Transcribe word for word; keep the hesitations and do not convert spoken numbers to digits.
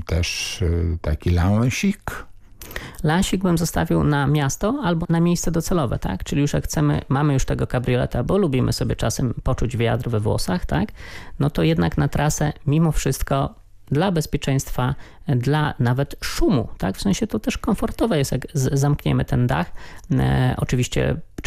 też taki lansik. Lansik bym zostawił na miasto albo na miejsce docelowe, tak? Czyli już jak chcemy, mamy już tego kabrioleta, bo lubimy sobie czasem poczuć wiatr we włosach, tak? No to jednak na trasę mimo wszystko dla bezpieczeństwa, dla nawet szumu, tak? W sensie to też komfortowe jest, jak zamkniemy ten dach. E, oczywiście